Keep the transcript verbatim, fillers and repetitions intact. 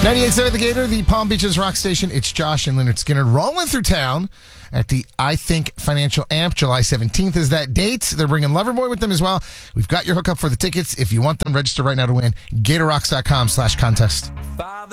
ninety-eight point seven The Gator, the Palm Beaches rock station. It's Josh and Leonard Skinner rolling through town at the I Think Financial Amp. July seventeenth is that date. They're bringing Loverboy with them as well. We've got your hookup for the tickets. If you want them, register right now to win. GatorRocks.com slash contest.